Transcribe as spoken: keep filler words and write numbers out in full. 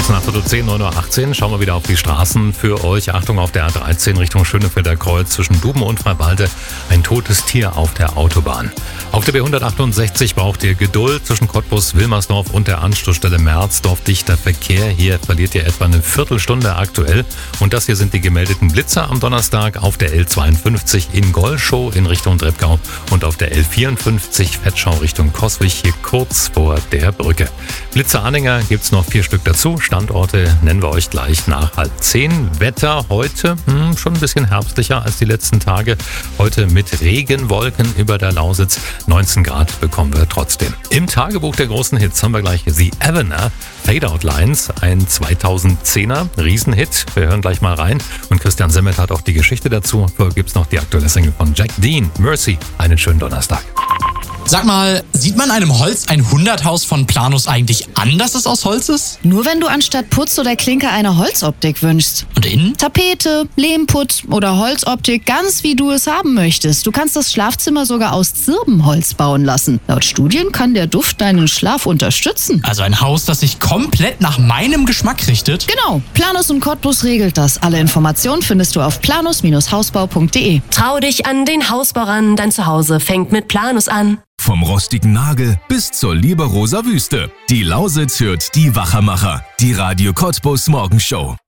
kurz nach Viertel zehn, neun Uhr achtzehn. Schauen wir wieder auf die Straßen für euch. Achtung auf der A dreizehn Richtung Schönefelder Kreuz zwischen Duben und Freiwalde. Ein totes Tier auf der Autobahn. Auf der B hundertachtundsechzig braucht ihr Geduld zwischen Cottbus, Wilmersdorf und der Anschlussstelle Merzdorf. Dichter Verkehr. Hier verliert ihr etwa eine Viertelstunde aktuell. Und das hier sind die gemeldeten Blitzer am Donnerstag auf der L zweiundfünfzig in Golschow in Richtung Treppgau und auf der L vierundfünfzig Vetschau Richtung Coswig hier kurz vor der Brücke. Blitzer-Anhänger gibt's noch vier Stück dazu. Standorte nennen wir euch gleich nach halb zehn. Wetter heute hm, schon ein bisschen herbstlicher als die letzten Tage. Heute mit Regenwolken über der Lausitz. neunzehn Grad bekommen wir trotzdem. Im Tagebuch der großen Hits haben wir gleich The Avener, Fade Out Lines, ein zweitausendzehner Riesenhit. Wir hören gleich mal rein. Und Christian Semmet hat auch die Geschichte dazu. Vorher gibt's noch die aktuelle Single von Jack Dean, Mercy. Einen schönen Donnerstag. Sag mal, sieht man einem Holz ein Hunderthaus von Planus eigentlich an, dass es aus Holz ist? Nur wenn du anstatt Putz oder Klinker eine Holzoptik wünschst. Und innen? Tapete, Lehmputz oder Holzoptik, ganz wie du es haben möchtest. Du kannst das Schlafzimmer sogar aus Zirbenholz bauen lassen. Laut Studien kann der Duft deinen Schlaf unterstützen. Also ein Haus, das sich komplett nach meinem Geschmack richtet? Genau, Planus und Cottbus regelt das. Alle Informationen findest du auf planus Hausbau punkt de. Trau dich an den Hausbau ran, dein Zuhause fängt mit Planus an. Vom rostigen Nagel bis zur Liberoser Wüste. Die Lausitz hört die Wachermacher. Die Radio Cottbus Morgenshow.